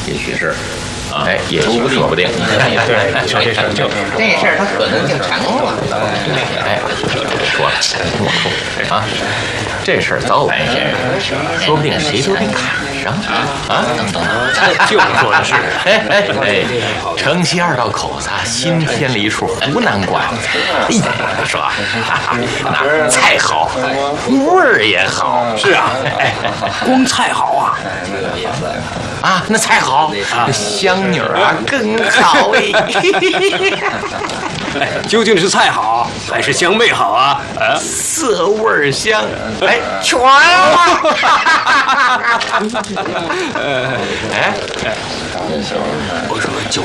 也许是。哎，也许说不定。 对，你说这事儿就这事儿它可能性成了。 哎，说了，听我说啊，这事儿早有办法，说不定谁都得赶上啊！ 就说的是， 城西2道口子新添了一处湖南馆子，哎呀，说那菜好，味儿也好。 是啊，光菜好啊。 啊，那菜好，那香女儿更好哎，究竟是菜好还是香味好啊？ 色味香，哎，全了。 我说就